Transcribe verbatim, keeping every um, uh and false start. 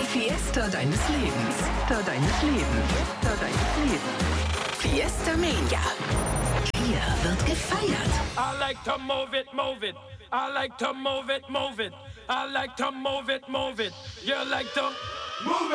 Fiesta deines Lebens. Fiesta deines Lebens. Fiesta deines Lebens. Fiesta Mania. Hier wird gefeiert. I like to move it, move it. I like to move it, move it. I like to move it, move it. You like to move it.